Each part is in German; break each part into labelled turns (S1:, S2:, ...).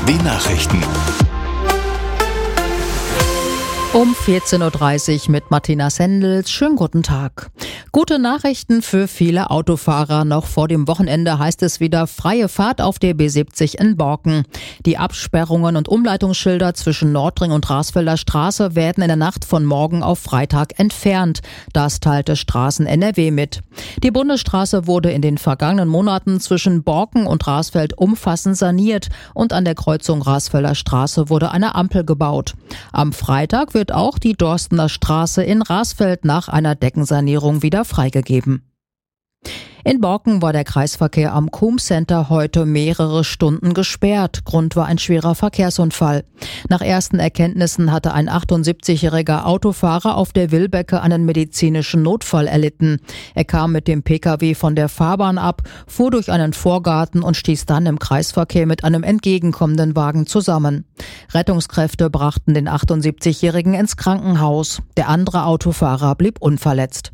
S1: Nachrichten.
S2: Um 14.30 Uhr mit Martina Sendels. Schönen guten Tag. Gute Nachrichten für viele Autofahrer. Noch vor dem Wochenende heißt es wieder freie Fahrt auf der B70 in Borken. Die Absperrungen und Umleitungsschilder zwischen Nordring und Rasfelder Straße werden in der Nacht von morgen auf Freitag entfernt. Das teilte Straßen NRW mit. Die Bundesstraße wurde in den vergangenen Monaten zwischen Borken und Rasfeld umfassend saniert und an der Kreuzung Rasfelder Straße wurde eine Ampel gebaut. Am Freitag wird auch die Dorstener Straße in Rasfeld nach einer Deckensanierung wieder freigegeben. In Borken war der Kreisverkehr am Coom Center heute mehrere Stunden gesperrt. Grund war ein schwerer Verkehrsunfall. Nach ersten Erkenntnissen hatte ein 78-jähriger Autofahrer auf der Wilbecke einen medizinischen Notfall erlitten. Er kam mit dem Pkw von der Fahrbahn ab, fuhr durch einen Vorgarten und stieß dann im Kreisverkehr mit einem entgegenkommenden Wagen zusammen. Rettungskräfte brachten den 78-jährigen ins Krankenhaus. Der andere Autofahrer blieb unverletzt.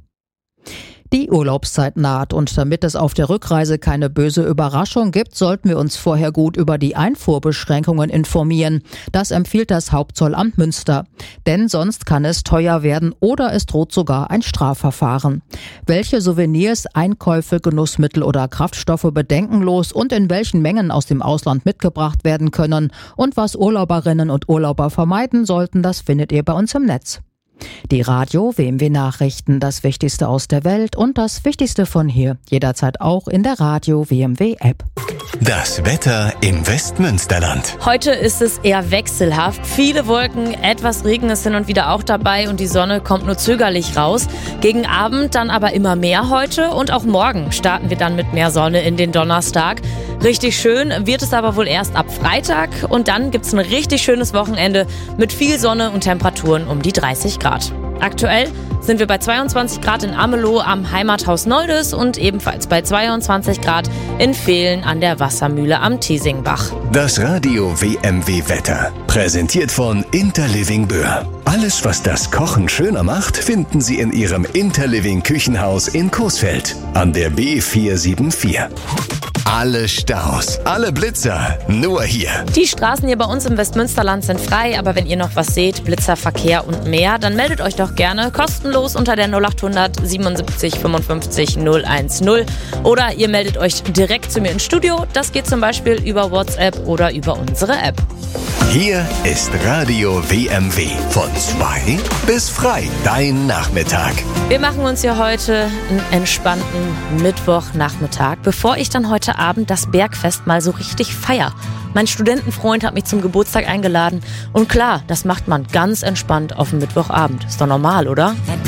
S2: Die Urlaubszeit naht und damit es auf der Rückreise keine böse Überraschung gibt, sollten wir uns vorher gut über die Einfuhrbeschränkungen informieren. Das empfiehlt das Hauptzollamt Münster. Denn sonst kann es teuer werden oder es droht sogar ein Strafverfahren. Welche Souvenirs, Einkäufe, Genussmittel oder Kraftstoffe bedenkenlos und in welchen Mengen aus dem Ausland mitgebracht werden können und was Urlauberinnen und Urlauber vermeiden sollten, das findet ihr bei uns im Netz. Die Radio WMW Nachrichten, das Wichtigste aus der Welt und das Wichtigste von hier, jederzeit auch in der Radio WMW App.
S1: Das Wetter im Westmünsterland.
S3: Heute ist es eher wechselhaft. Viele Wolken, etwas Regen ist hin und wieder auch dabei und die Sonne kommt nur zögerlich raus. Gegen Abend dann aber immer mehr heute und auch morgen starten wir dann mit mehr Sonne in den Donnerstag. Richtig schön wird es aber wohl erst ab Freitag und dann gibt's ein richtig schönes Wochenende mit viel Sonne und Temperaturen um die 30 Grad. Aktuell sind wir bei 22 Grad in Amelow am Heimathaus Neudes und ebenfalls bei 22 Grad in Vehlen an der Wassermühle am Thiesingbach.
S1: Das Radio WMW Wetter. Präsentiert von Interliving Böhr. Alles, was das Kochen schöner macht, finden Sie in Ihrem Interliving Küchenhaus in Coesfeld an der B474. Alle Staus, alle Blitzer, nur hier.
S3: Die Straßen hier bei uns im Westmünsterland sind frei, aber wenn ihr noch was seht, Blitzerverkehr und mehr, dann meldet euch doch gerne kostenlos unter der 0800 77 55 010 oder ihr meldet euch direkt zu mir ins Studio. Das geht zum Beispiel über WhatsApp oder über unsere App.
S1: Hier ist Radio WMW von 2 bis frei, dein Nachmittag.
S3: Wir machen uns hier heute einen entspannten Mittwochnachmittag, bevor ich dann heute Abend das Bergfest mal so richtig feier. Mein Studentenfreund hat mich zum Geburtstag eingeladen und klar, das macht man ganz entspannt auf dem Mittwochabend. Ist doch normal, oder?